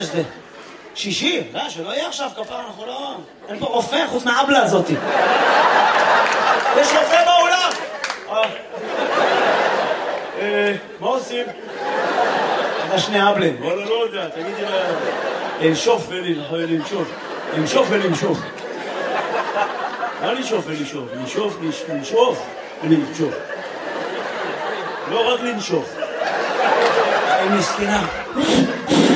זה 60, שלא יהיה עכשיו כפר, אנחנו לא... אין פה רופא חוץ מהאבלה הזאתי. יש רופא באולם! מה עושים? אתה שני אבלים. וואלה, לא יודע, תגידי לה... לנשוף ולנשוף. לנשוף ולנשוף. מה לנשוף ולנשוף? לנשוף ולנשוף. לא רק לנשוף. היא מסכנה.